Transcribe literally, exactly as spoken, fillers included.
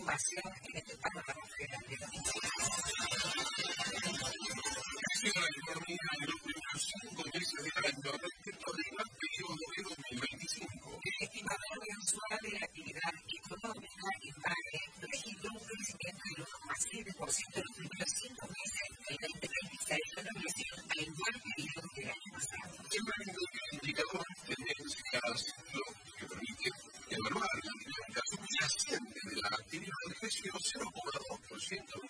información en este panorama general de noticias. La economía de los primeros cinco meses del año respecto del igual periodo de dos mil veinticinco. El estimador mensual de la actividad económica INVAE registró un crecimiento del uno coma siete por ciento en los primeros cinco meses del veinte veintiséis en relación al igual periodo del año pasado. Siempre que el indicador tendencias ciclo que permite evaluar la dinámica subyacente de la actividad creció cero coma dos por ciento en